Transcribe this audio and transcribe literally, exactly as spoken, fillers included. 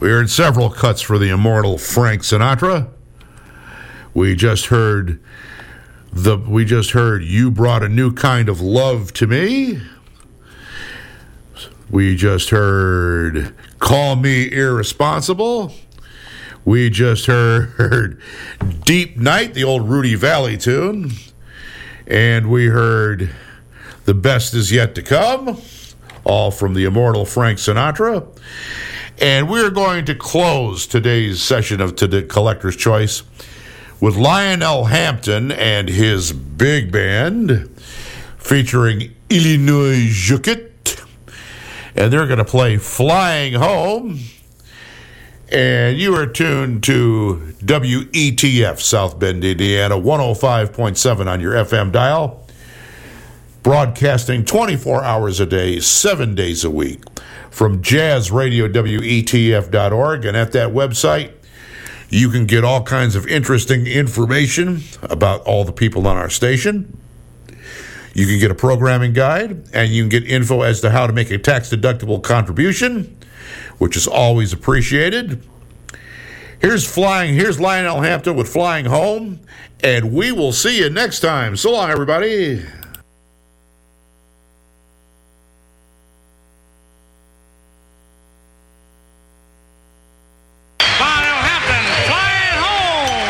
We heard several cuts for the immortal Frank Sinatra. We just heard the we just heard You Brought a New Kind of Love to Me. We just heard Call Me Irresponsible. We just heard Deep Night, the old Rudy Valley tune. And we heard The Best Is Yet to Come, all from the immortal Frank Sinatra. And we're going to close today's session of Today Collector's Choice with Lionel Hampton and his big band featuring Illinois Jukit. And they're going to play Flying Home. And you are tuned to W E T F, South Bend, Indiana, one oh five point seven on your F M dial. Broadcasting twenty-four hours a day, seven days a week from jazz radio W E T F dot org. And at that website, you can get all kinds of interesting information about all the people on our station. You can get a programming guide, and you can get info as to how to make a tax-deductible contribution, which is always appreciated. Here's flying. Here's Lionel Hampton with Flying Home, and we will see you next time. So long, everybody.